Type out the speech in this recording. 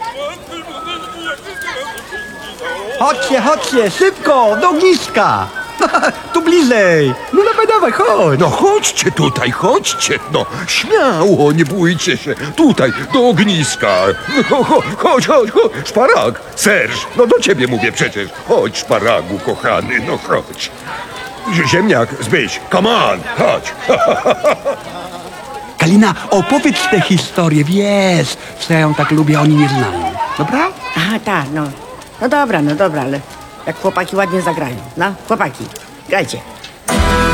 Chodźcie, chodźcie, szybko, do ogniska! Tu bliżej! No dawaj, chodź! No chodźcie tutaj, chodźcie, no śmiało, nie bójcie się, tutaj, do ogniska. No, chodź, Szparag, Serż, no do ciebie mówię przecież. Chodź, Szparagu, kochany, no chodź. Ziemniak, Zbyś, come on, chodź. Kalina, opowiedz tę historię, wiesz, że ja ją tak lubię, a oni nie znają. Dobra? Aha, tak, no. No dobra, ale jak chłopaki ładnie zagrają. No, chłopaki, grajcie.